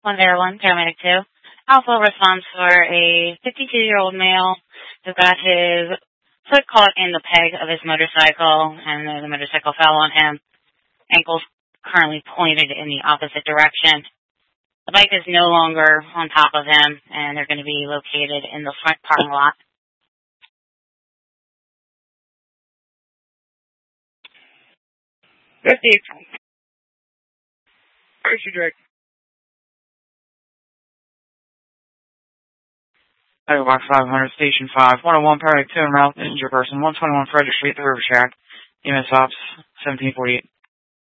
101, paramedic 2. Alpha responds for a 52-year-old male who got his foot caught in the peg of his motorcycle, and the motorcycle fell on him. Ankles currently pointed in the opposite direction. The bike is no longer on top of him, and they're going to be located in the front parking lot. Steve. Where's your direct? Box 500, Station 5, 101, paramedic 2 en route, injured person, 121 Frederick Street, the River Shack, EMS Ops, 1748.